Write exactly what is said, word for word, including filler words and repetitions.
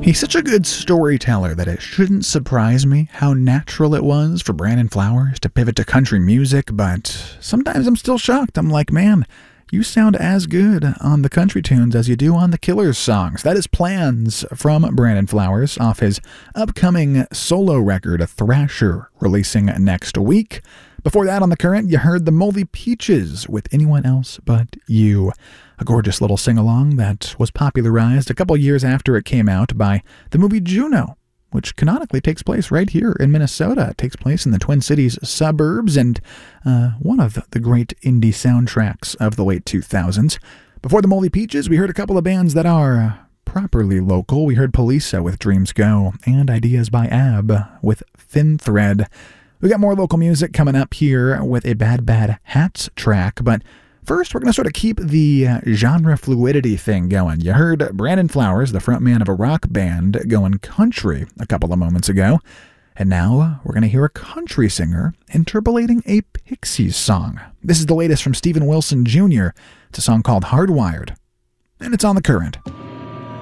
He's such a good storyteller that it shouldn't surprise me how natural it was for Brandon Flowers to pivot to country music, but sometimes I'm still shocked. I'm like, man, you sound as good on the country tunes as you do on the Killers songs. That is Plans from Brandon Flowers off his upcoming solo record, Thrasher, releasing next week. Before that, on The Current, you heard the Moldy Peaches with Anyone Else But You. A gorgeous little sing-along that was popularized a couple years after it came out by the movie Juno, which canonically takes place right here in Minnesota. It takes place in the Twin Cities suburbs and uh, one of the great indie soundtracks of the late two thousands. Before the Moldy Peaches, we heard a couple of bands that are properly local. We heard Polisa with Dreams Go and Ideas by Ab with Thin Thread. We got more local music coming up here with a Bad Bad Hats track, but first we're going to sort of keep the uh, genre fluidity thing going. You heard Brandon Flowers, the frontman of a rock band, going country a couple of moments ago, and now we're going to hear a country singer interpolating a Pixies song. This is the latest from Steven Wilson Junior It's a song called Hardwired, and it's on The Current.